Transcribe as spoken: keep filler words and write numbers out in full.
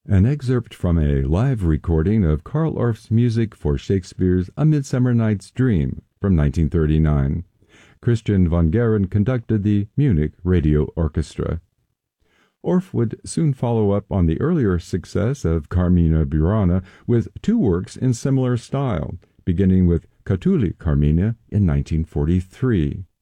An excerpt from a live recording of Carl Orff's music for Shakespeare's A Midsummer Night's Dream from nineteen thirty-nine. Christian von Gehren conducted the Munich Radio Orchestra. Orff would soon follow up on the earlier success of Carmina Burana with two works in similar style, beginning with Catulle Carmina in nineteen forty-three.